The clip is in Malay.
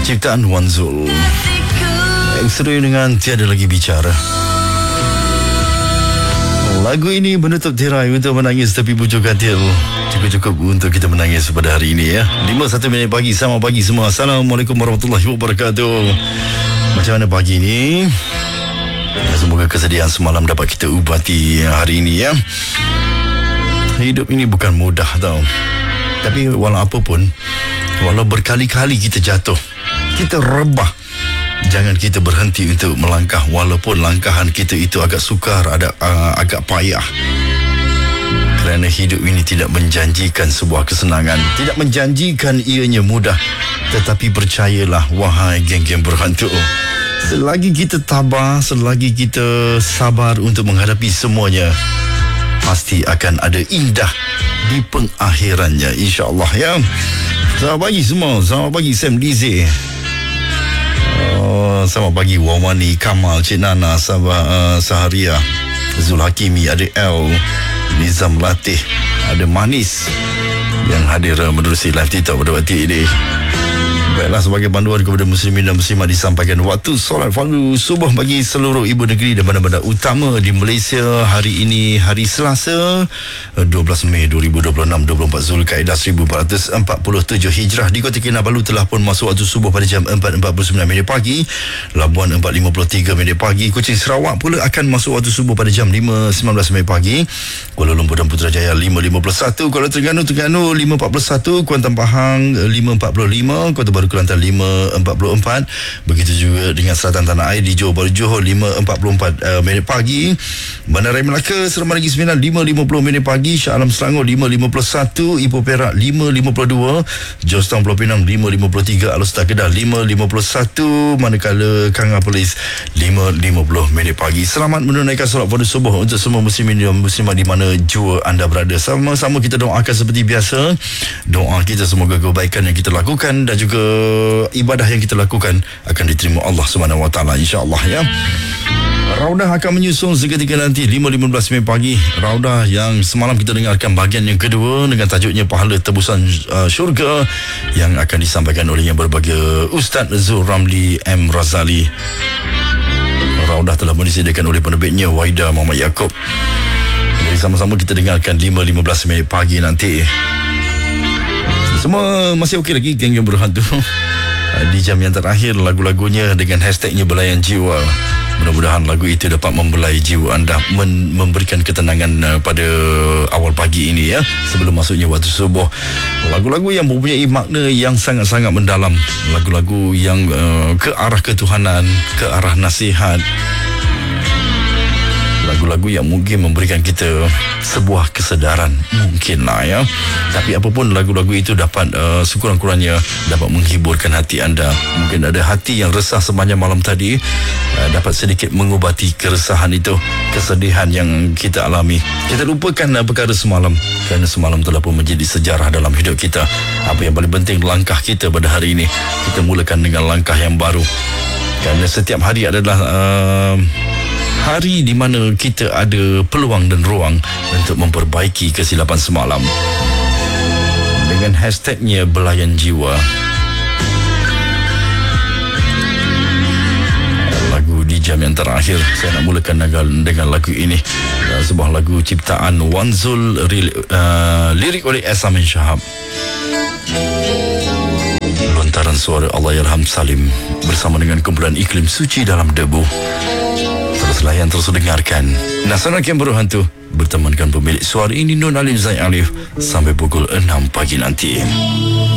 Ciptaan Wan Zul. Ekstrim dengan Tiada Lagi Bicara. Lagu ini menutup tirai untuk menangis tepi bujur katil. Cukup-cukup untuk kita menangis pada hari ini ya. 5:01 minit pagi. Selamat pagi semua. Assalamualaikum warahmatullahi wabarakatuh. Macam mana pagi ini? Semoga kesedihan semalam dapat kita ubati hari ini ya. Hidup ini bukan mudah tau. Tapi walau apapun, walau berkali-kali kita jatuh, kita rebah, jangan kita berhenti untuk melangkah. Walaupun langkahan kita itu agak sukar, agak payah. Kerana hidup ini tidak menjanjikan sebuah kesenangan, tidak menjanjikan ianya mudah. Tetapi percayalah wahai geng-geng berhantu, selagi kita tabah, selagi kita sabar untuk menghadapi semuanya, pasti akan ada indah di pengakhirannya, insya-Allah ya. Selamat pagi semua. Selamat pagi Sam Dize. Selamat pagi Wawani, Kamal, Cik Nana, Saharia, Zul Hakimi, ada L, Nizam Latih, ada Manis yang hadir menerusi live TikTok pada waktu ini. Baiklah, sebagai panduan kepada muslimin dan muslimat disampaikan waktu solat fardu subuh bagi seluruh ibu negeri dan bandar-bandar utama di Malaysia. Hari ini hari Selasa 12 Mei 2026, 24 Zulkaidah 1447 Hijrah. Di Kota Kinabalu telah pun masuk waktu subuh pada jam 4.49 minit pagi. Labuan 4.53 minit pagi. Kuching Sarawak pula akan masuk waktu subuh pada jam 5.19 minit pagi. Kuala Lumpur dan Putrajaya 5.51, Kuala Terengganu 5.41, Kuantan Pahang 5.45, Kota Baru Kelantan 5.44. Begitu juga dengan selatan tanah air di Johor Bahru Johor 5.44 minit pagi. Bandaraya Melaka Seremban Negeri Sembilan 5.50 minit pagi. Shah Alam Selangor 5.51, Ipoh Perak 5.52, Georgetown Pulau Pinang 5.53, Alor-Setar Kedah 5.51, manakala Kangah Perlis 5.50 minit pagi. Selamat menunaikan solat fardu subuh untuk semua muslimin dan muslimat di mana jua anda berada. Sama-sama kita doakan seperti biasa. Doa kita semoga kebaikan yang kita lakukan dan juga ibadah yang kita lakukan akan diterima Allah Subhanahu Wa Taala, insya-Allah ya. Raudah akan menyusun seketika nanti 5.15 minit pagi. Raudah yang semalam kita dengarkan bahagian yang kedua dengan tajuknya Pahala Tebusan Syurga yang akan disampaikan oleh yang berbahagia Ustaz Zul Ramli M. Razali. Raudah telah disediakan oleh penerbitnya Waida Muhammad Yaakob. Jadi sama-sama kita dengarkan 5.15 minit pagi nanti. Semua masih okey lagi geng yang berhantu. Di jam yang terakhir lagu-lagunya dengan hashtagnya Belayan Jiwa. Mudah-mudahan lagu itu dapat membelai jiwa anda, memberikan ketenangan pada awal pagi ini ya, sebelum masuknya waktu subuh. Lagu-lagu yang mempunyai makna yang sangat-sangat mendalam, lagu-lagu yang ke arah ketuhanan, ke arah nasihat, lagu-lagu yang mungkin memberikan kita sebuah kesedaran, mungkinlah ya. Tapi apapun lagu-lagu itu dapat sekurang-kurangnya dapat menghiburkan hati anda. Mungkin ada hati yang resah sepanjang malam tadi, dapat sedikit mengubati keresahan itu, kesedihan yang kita alami. Kita lupakan perkara semalam, kerana semalam telah pun menjadi sejarah dalam hidup kita. Apa yang paling penting, langkah kita pada hari ini, kita mulakan dengan langkah yang baru. Kerana setiap hari adalah hari di mana kita ada peluang dan ruang untuk memperbaiki kesilapan semalam. Dengan hashtagnya Belayan Jiwa. Lagu di jam yang terakhir, saya nak mulakan dengan lagu ini. Sebuah lagu ciptaan Wan Zul, lirik oleh Asamin Shahab. Lontaran suara Allahyarham Salim bersama dengan kumpulan Iklim Suci Dalam Debu. Terus layan, terus dengarkan Nasional Kem Berhantu bertemankan pemilik suara ini Nun Alim Zaid Alif sampai pukul 6 pagi nanti.